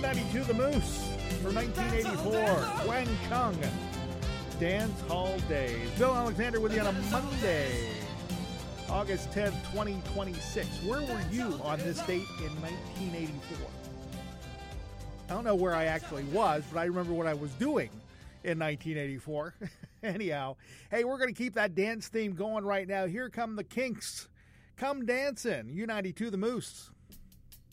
U92 The Moose for 1984. Wang Kung. Dance Hall Days. Bill Alexander with you on a Monday, August 10th, 2026. Where were you on this date in 1984? I don't know where I actually was, but I remember what I was doing in 1984. Anyhow, hey, we're going to keep that dance theme going right now. Here come the Kinks. Come dancing. U92 The Moose.